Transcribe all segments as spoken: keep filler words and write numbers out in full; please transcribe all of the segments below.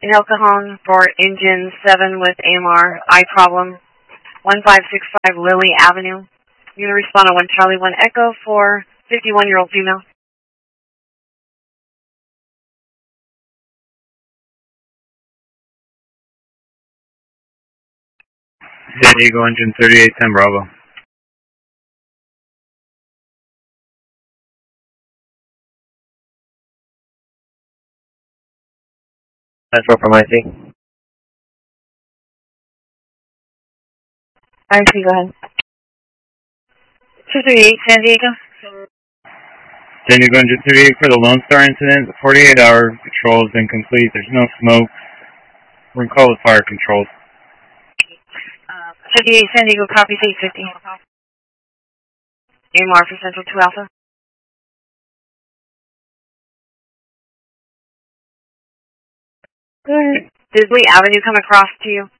El Cajon for engine seven with A M R, eye problem, one five six five Lily Avenue. You're going to respond to one Charlie, one Echo for fifty-one-year-old female. San Diego engine thirty-eight ten Bravo. That's what from I C. I C, go ahead. two thirty-eight San Diego. San Diego engine thirty-eight for the Lone Star incident. The forty-eight hour patrol has been complete. There's no smoke. We're going to call the fire controls. Uh, fifty-eight San Diego, copies eight fifty. A M R for Central two Alpha. Go ahead. Did Lee Avenue come across to you?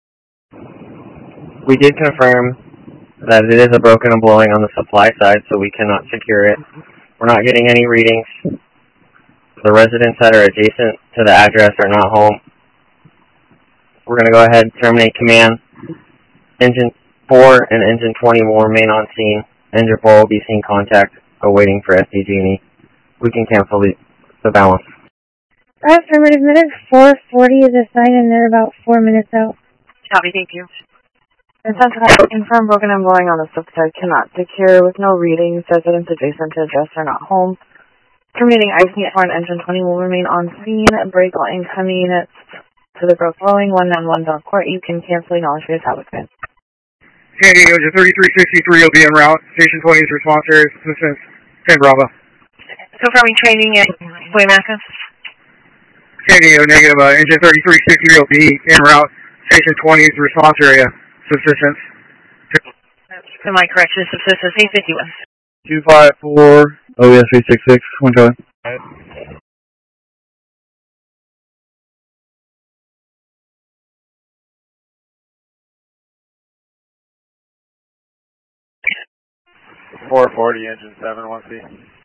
We did confirm that it is a broken and blowing on the supply side, so we cannot secure it. We're not getting any readings. The residents that are adjacent to the address are not home. We're going to go ahead and terminate command. Engine four and engine twenty will remain on scene. Engine four will be seeing contact, awaiting for S D G and E. We can cancel the, the balance. Affirmative minute four forty is assigned and they're about four minutes out. Copy, thank you. Confirm broken and blowing on the subside cannot secure with no readings. Residents adjacent to address are not home. Terminating I C four and engine twenty will remain on scene. Break all incoming units to the broke blowing. one nine one Bell Court. You can cancel acknowledge your tablet command. San Diego, thirty-three sixty-three will be en route. Station twenty's response area assistance ten Bravo. Confirming training at Waymaca. San Diego, negative. Uh, engine thirty-three sixty-three will be en route. Station twenty's response area. Subsistence. Am I correct? Subsistence eight fifty-one. two five four O E S three six six, one Charlie. four forty, engine seven, one C.